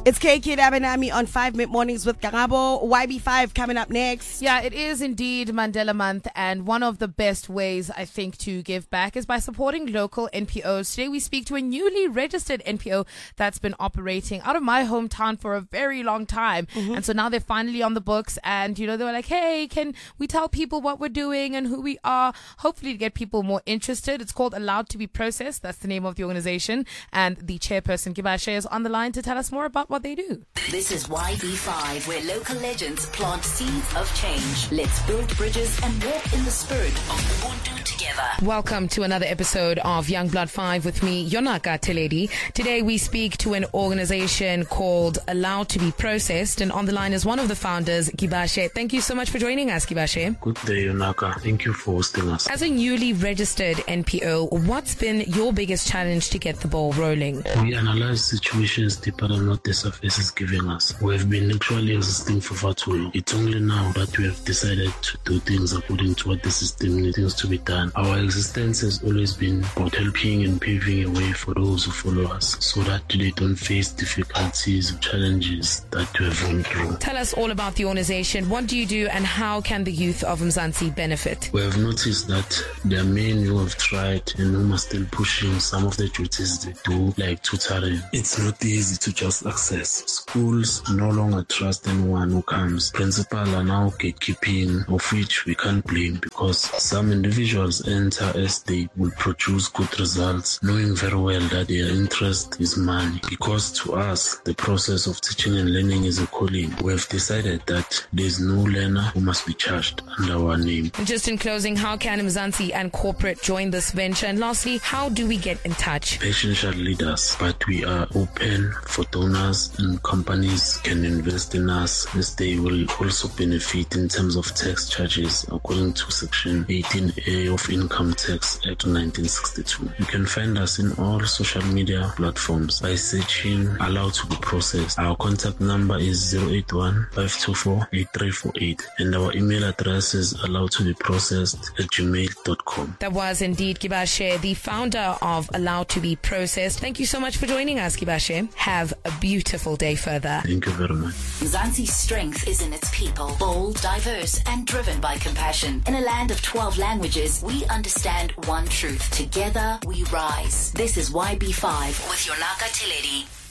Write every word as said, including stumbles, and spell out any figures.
It's K K Dabenami on five Mid Mornings with Karabo. Y B five coming up next. Yeah, it is indeed Mandela Month, and one of the best ways, I think, to give back is by supporting local N P Os. Today we speak to a newly registered N P O that's been operating out of my hometown for a very long time. Mm-hmm. And so now they're finally on the books, and, you know, they were like, hey, can we tell people what we're doing and who we are? Hopefully to get people more interested. It's called Allowed to be Processed. That's the name of the organization. And the chairperson, Gibashe, is on the line to tell us more about what they do. This is Y B five, where local legends plant seeds of change. Let's build bridges and walk in the spirit of Ubuntu together. Welcome to another episode of Young Blood five with me, Yonaka Teledi. Today we speak to an organization called Allowed to be Processed, and on the line is one of the founders, Gibashe. Thank you so much for joining us, Gibashe. Good day, Yonaka. Thank you for hosting us. As a newly registered N P O, what's been your biggest challenge to get the ball rolling? We analyze situations deeper than what the surface is giving us. We have been actually existing for far too long. It's only now that we have decided to do things according to what the system needs to be done. Our existence has always been about helping and paving a way for those who follow us, so that they don't face difficulties or challenges that we have gone through. Tell us all about the organization. What do you do, and how can the youth of Mzansi benefit? We have noticed that there are many who have tried and who are still pushing some of the duties they do, like tutoring. It's not easy to just access. Schools no longer trust anyone who comes. Principals are now gatekeeping, of which we can't blame, because some individuals enter as they will produce good results, knowing very well that their interest is money. Because to us, the process of teaching and learning is a calling. We have decided that there is no learner who must be charged under our name. And just in closing, how can Mzansi and corporate join this venture? And lastly, how do we get in touch? Patients shall lead us, but we are open for donors, and companies can invest in us, as they will also benefit in terms of tax charges according to Section eighteen A of Income Tax Act nineteen sixty-two. You can find us in all social media platforms by searching Allowed to be Processed. Our contact number is zero eight one, five two four, eight three four eight, and our email address is allowed to be processed at gmail dot com. That was indeed Gibashe, the founder of Allowed to be Processed. Thank you so much for joining us, Gibashe. Have a beautiful day further. Thank you very much. Mzansi's strength is in its people, bold, diverse, and driven by compassion. In a land of twelve languages, we understand one truth. Together, we rise. This is Y B five with Yonaka Teledi.